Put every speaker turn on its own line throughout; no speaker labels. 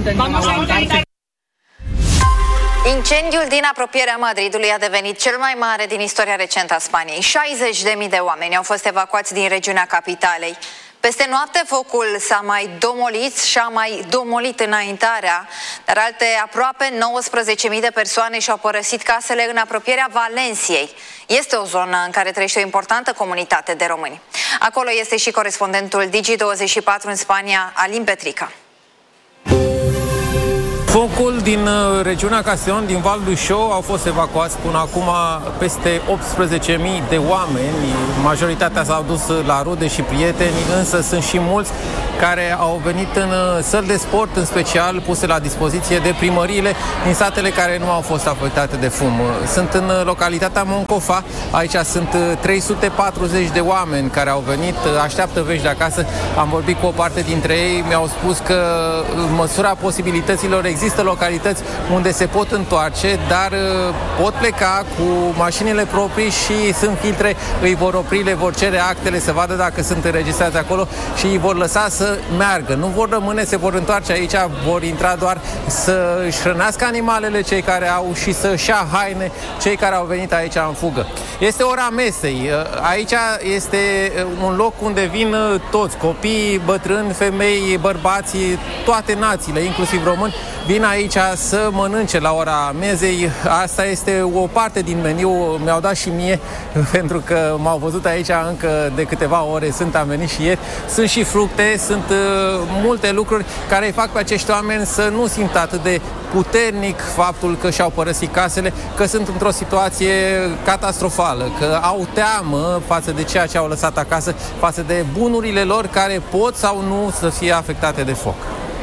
Incendiul din apropierea Madridului a devenit cel mai mare din istoria recentă a Spaniei. 60.000 de oameni au fost evacuați din regiunea capitalei. Peste noapte focul s-a mai domolit și a mai domolit înaintarea, dar alte aproape 19.000 de persoane și-au părăsit casele în apropierea Valenciei. Este o zonă în care trăiește o importantă comunitate de români. Acolo este și corespondentul Digi24 în Spania, Alin Petrica.
Focul din regiunea Castellón, din Val d'Uixó, au fost evacuați până acum peste 18.000 de oameni. Majoritatea s-au dus la rude și prieteni, însă sunt și mulți care au venit în săli de sport, în special puse la dispoziție de primăriile din satele care nu au fost afectate de fum. Sunt în localitatea Moncofa, aici sunt 340 de oameni care au venit, așteaptă vești de acasă. Am vorbit cu o parte dintre ei, mi-au spus că în măsura posibilităților există localități unde se pot întoarce, dar pot pleca cu mașinile proprii și sunt filtre, îi vor opri, le vor cere actele să vadă dacă sunt înregistrați acolo și îi vor lăsa să meargă. Nu vor rămâne, se vor întoarce aici, vor intra doar să își hrănească animalele cei care au și să-și ia haine cei care au venit aici în fugă. Este ora mesei. Aici este un loc unde vin toți, copii, bătrâni, femei, bărbații, toate națiile, inclusiv români, vin aici să mănânce la ora mezei. Asta este o parte din meniu, mi-au dat și mie, pentru că m-au văzut aici încă de câteva ore, am venit și ieri. Sunt și fructe, sunt multe lucruri care îi fac pe acești oameni să nu simtă atât de puternic faptul că și-au părăsit casele, că sunt într-o situație catastrofală, că au teamă față de ceea ce au lăsat acasă, față de bunurile lor care pot sau nu să fie afectate de foc.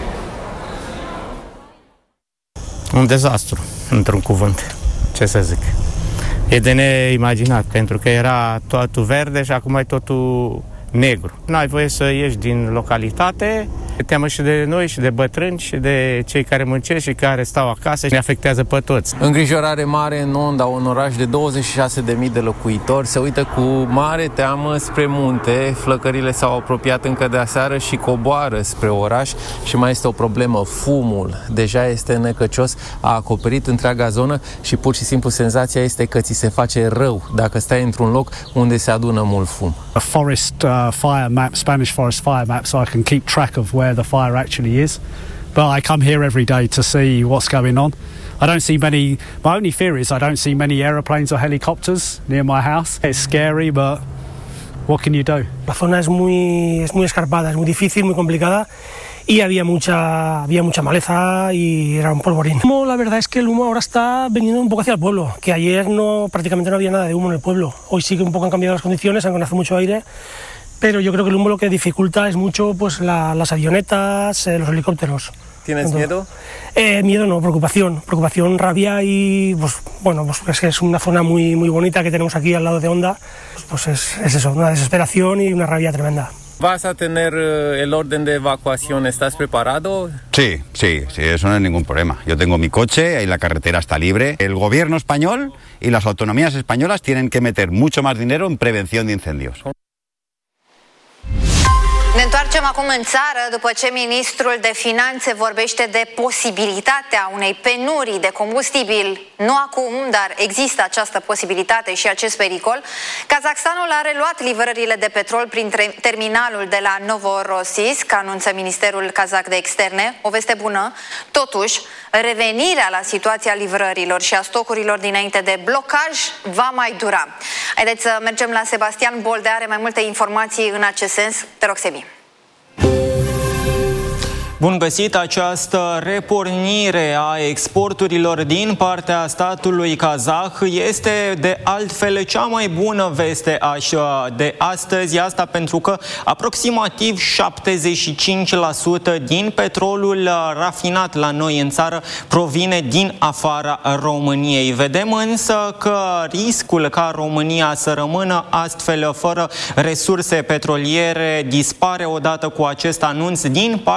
Un dezastru, într-un cuvânt, ce să zic. E de neimaginat, pentru că era totul verde și acum e totul negru. Nu ai voie să ieși din localitate, teamă și de noi, și de bătrâni, și de cei care muncesc și care stau acasă și ne afectează pe toți.
Îngrijorare mare în Onda, un oraș de 26.000 de locuitori, se uită cu mare teamă spre munte. Flăcările s-au apropiat încă de aseară și coboară spre oraș și mai este o problemă, fumul. Deja este necăcios, a acoperit întreaga zonă și pur și simplu senzația este că ți se face rău dacă stai într-un loc unde se adună mult fum.
A forest fire map, Spanish forest fire map, so I can keep track of where the fire actually is. But I come here every day to see what's going on. I don't see many. My only fear is I don't see many aeroplanes or helicopters near my house. It's scary, but what can you do?
La zona es muy escarpada, es muy difícil, muy complicada. Y había mucha maleza y era un polvorín. La verdad es que el humo ahora está veniendo un poco hacia el pueblo, que ayer prácticamente no había nada de humo en el pueblo. Hoy sí que un poco han cambiado las condiciones, aunque hace mucho aire, pero yo creo que el humo lo que dificulta es mucho pues las avionetas, los helicópteros.
¿Tienes miedo?
Miedo no, preocupación, rabia y pues es que es una zona muy bonita que tenemos aquí al lado de Onda. Pues es eso, una desesperación y una rabia tremenda.
¿Vas a tener el orden de evacuación? ¿Estás preparado?
Sí, eso no es ningún problema. Yo tengo mi coche, ahí la carretera está libre. El gobierno español y las autonomías españolas tienen que meter mucho más dinero en prevención de incendios.
Ne întoarcem acum în țară după ce ministrul de Finanțe vorbește de posibilitatea unei penurii de combustibil. Nu acum, dar există această posibilitate și acest pericol. Kazakhstanul a reluat livrările de petrol prin terminalul de la Novorossiysk, anunță Ministerul Kazakh de Externe. O veste bună. Totuși, revenirea la situația livrărilor și a stocurilor dinainte de blocaj va mai dura. Haideți să mergem la Sebastian Bolde, are mai multe informații în acest sens. Te rog, Sebi.
Bun găsit! Această repornire a exporturilor din partea statului kazah este de altfel cea mai bună veste de astăzi, asta pentru că aproximativ 75% din petrolul rafinat la noi în țară provine din afara României. Vedem însă că riscul ca România să rămână astfel fără resurse petroliere dispare odată cu acest anunț din partea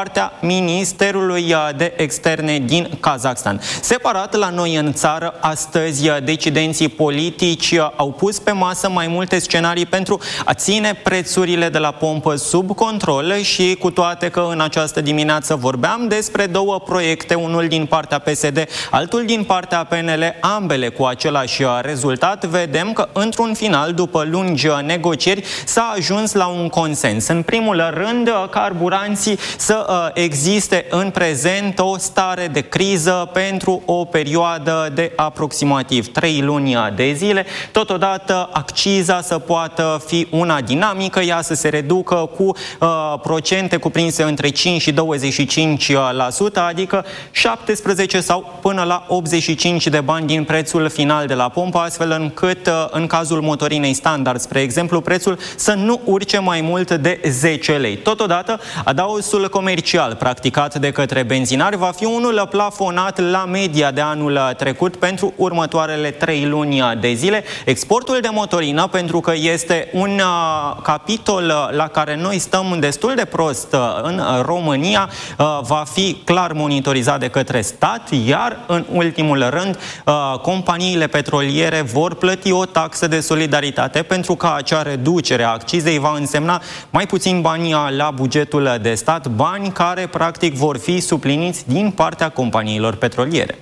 Ministerului de Externe din Kazakhstan. Separat, la noi în țară, astăzi, decidenții politici au pus pe masă mai multe scenarii pentru a ține prețurile de la pompă sub control și cu toate că în această dimineață vorbeam despre două proiecte, unul din partea PSD, altul din partea PNL, ambele cu același rezultat, vedem că într-un final, după lungi negocieri, s-a ajuns la un consens. În primul rând, carburanții să existe în prezent o stare de criză pentru o perioadă de aproximativ 3 luni de zile. Totodată, acciza să poată fi una dinamică, ea să se reducă cu procente cuprinse între 5 și 25%, adică 17 sau până la 85 de bani din prețul final de la pompă, astfel încât în cazul motorinei standard, spre exemplu, prețul să nu urce mai mult de 10 lei. Totodată, adaosul comercial practicat de către benzinari va fi unul plafonat la media de anul trecut pentru următoarele 3 luni de zile. Exportul de motorină, pentru că este un capitol la care noi stăm destul de prost în România, va fi clar monitorizat de către stat, iar în ultimul rând companiile petroliere vor plăti o taxă de solidaritate, pentru că acea reducere a accizei va însemna mai puțin bani la bugetul de stat, bani care practic vor fi supliniți din partea companiilor petroliere.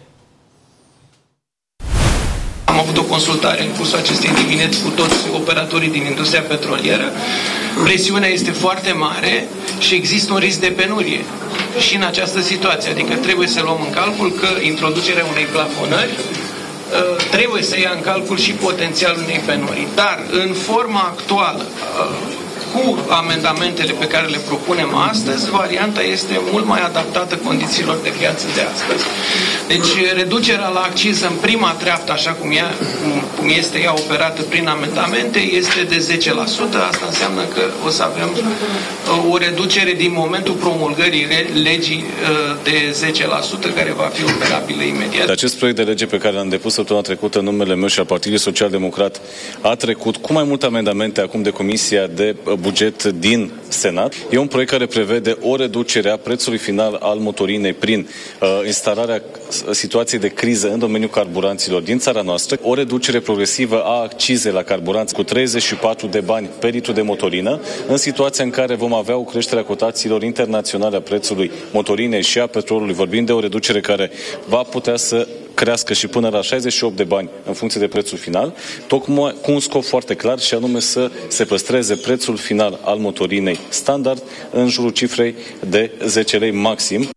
Am avut o consultare în cursul acestei dimineți cu toți operatorii din industria petrolieră. Presiunea este foarte mare și există un risc de penurie și în această situație. Adică trebuie să luăm în calcul că introducerea unei plafonări trebuie să ia în calcul și potențialul unei penurii. Dar în forma actuală, cu amendamentele pe care le propunem astăzi, varianta este mult mai adaptată condițiilor de piață de astăzi. Deci reducerea la acciză în prima treaptă, așa cum este ea operată prin amendamente, este de 10%. Asta înseamnă că o să avem o reducere din momentul promulgării legii de 10%, care va fi operabilă imediat.
Acest proiect de lege pe care l-am depus săptămâna trecută în numele meu și al Partidului Social Democrat a trecut cu mai multe amendamente acum de Comisia de Buget din Senat. E un proiect care prevede o reducere a prețului final al motorinei prin instalarea situației de criză în domeniul carburanților din țara noastră, o reducere progresivă a accizei la carburanți cu 34 de bani pe litru de motorină, în situația în care vom avea o creștere a cotațiilor internaționale a prețului motorinei și a petrolului. Vorbim de o reducere care va putea să crească și până la 68 de bani în funcție de prețul final, tocmai cu un scop foarte clar, și anume să se păstreze prețul final al motorinei standard în jurul cifrei de 10 lei maxim.